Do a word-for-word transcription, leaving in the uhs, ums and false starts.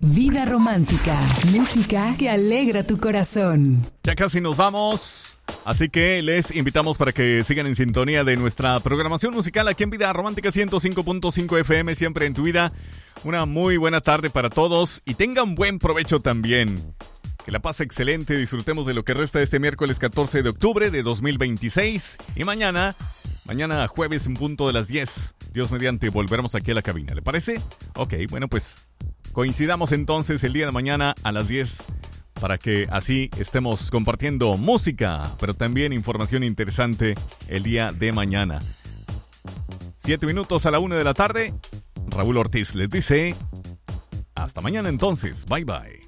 Vida romántica, música que alegra tu corazón. Ya casi nos vamos, así que les invitamos para que sigan en sintonía de nuestra programación musical aquí en Vida Romántica ciento cinco punto cinco F M, siempre en tu vida. Una muy buena tarde para todos y tengan buen provecho también. Que la pase excelente, disfrutemos de lo que resta de este miércoles catorce de octubre de dos mil veintiséis. Y mañana, mañana jueves en punto de las diez, Dios mediante, volveremos aquí a la cabina. ¿Le parece? Ok, bueno, pues coincidamos entonces el día de mañana a las diez para que así estemos compartiendo música, pero también información interesante el día de mañana. Siete minutos a la una de la tarde. Raúl Ortiz les dice hasta mañana entonces. Bye bye.